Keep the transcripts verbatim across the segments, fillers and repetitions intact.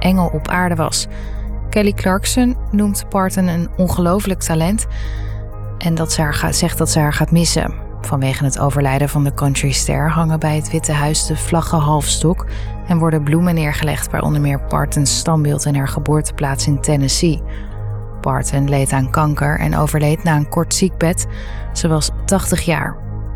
engel op aarde was. Kelly Clarkson noemt Parton een ongelooflijk talent en dat ze haar gaat, zegt dat ze haar gaat missen. Vanwege het overlijden van de countryster hangen bij het Witte Huis de vlaggen halfstok en worden bloemen neergelegd bij onder meer Partons standbeeld in haar geboorteplaats in Tennessee. Parton leed aan kanker en overleed na een kort ziekbed. Ze was tachtig jaar.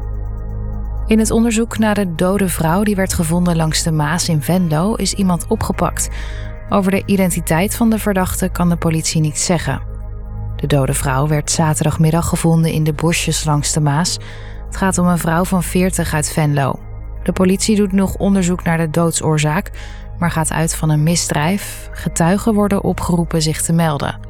In het onderzoek naar de dode vrouw die werd gevonden langs de Maas in Venlo is iemand opgepakt. Over de identiteit van de verdachte kan de politie niets zeggen. De dode vrouw werd zaterdagmiddag gevonden in de bosjes langs de Maas. Het gaat om een vrouw van veertig uit Venlo. De politie doet nog onderzoek naar de doodsoorzaak, maar gaat uit van een misdrijf. Getuigen worden opgeroepen zich te melden.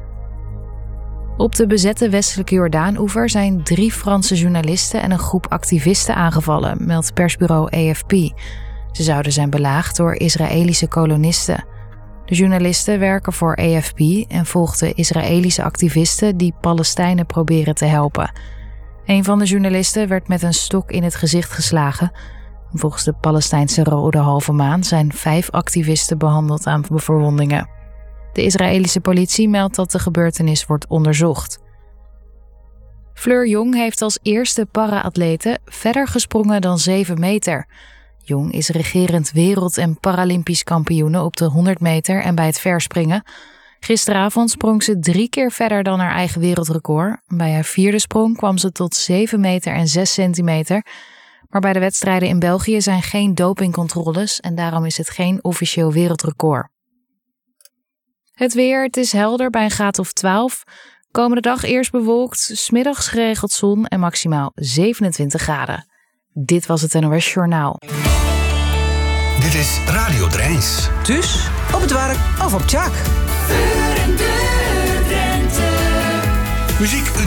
Op de bezette westelijke Jordaan-oever zijn drie Franse journalisten en een groep activisten aangevallen, meldt persbureau A F P. Ze zouden zijn belaagd door Israëlische kolonisten. De journalisten werken voor A F P en volgden Israëlische activisten die Palestijnen proberen te helpen. Een van de journalisten werd met een stok in het gezicht geslagen. Volgens de Palestijnse Rode Halve Maan zijn vijf activisten behandeld aan verwondingen. De Israëlische politie meldt dat de gebeurtenis wordt onderzocht. Fleur Jong heeft als eerste para-atlete verder gesprongen dan zeven meter. Jong is regerend wereld- en paralympisch kampioene op de honderd meter en bij het verspringen. Gisteravond sprong ze drie keer verder dan haar eigen wereldrecord. Bij haar vierde sprong kwam ze tot zeven meter en zes centimeter. Maar bij de wedstrijden in België zijn geen dopingcontroles en daarom is het geen officieel wereldrecord. Het weer, het is helder bij een graad of twaalf. Komende dag eerst bewolkt, 's middags geregeld zon en maximaal zevenentwintig graden. Dit was het N O S Journaal. Dit is Radio Drijns. Dus op het werk of op Tjak. Muziek